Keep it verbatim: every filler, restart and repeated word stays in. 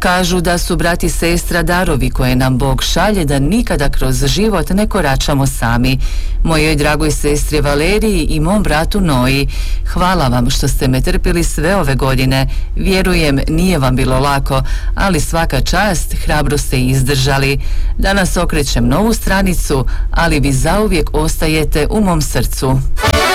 Kažu da su brat i sestra darovi koje nam Bog šalje da nikada kroz život ne koračamo sami. Mojoj dragoj sestri Valeriji i mom bratu Noji, hvala vam što ste me trpili sve ove godine. Vjerujem, nije vam bilo lako, ali svaka čast, hrabro ste izdržali. Danas okrećem novu stranicu, ali vi zauvijek ostajete u mom srcu.